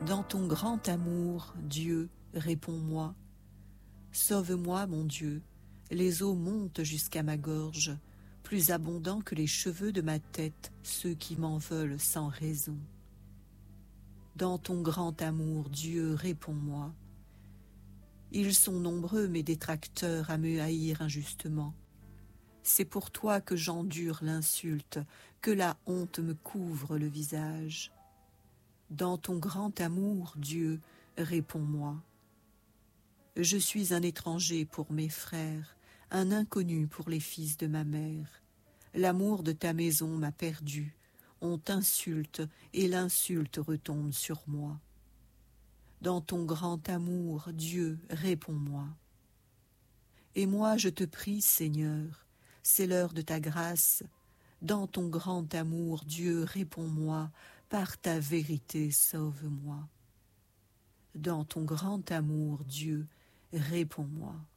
Dans ton grand amour, Dieu, réponds-moi. Sauve-moi, mon Dieu, les eaux montent jusqu'à ma gorge, plus abondants que les cheveux de ma tête, ceux qui m'en veulent sans raison. Dans ton grand amour, Dieu, réponds-moi. Ils sont nombreux, mes détracteurs, à me haïr injustement. C'est pour toi que j'endure l'insulte, que la honte me couvre le visage. Dans ton grand amour, Dieu, réponds-moi. Je suis un étranger pour mes frères, un inconnu pour les fils de ma mère. L'amour de ta maison m'a perdu, on t'insulte et l'insulte retombe sur moi. Dans ton grand amour, Dieu, réponds-moi. Et moi je te prie, Seigneur, c'est l'heure de ta grâce. Dans ton grand amour, Dieu, réponds-moi, par ta vérité sauve-moi. Dans ton grand amour, Dieu, réponds-moi.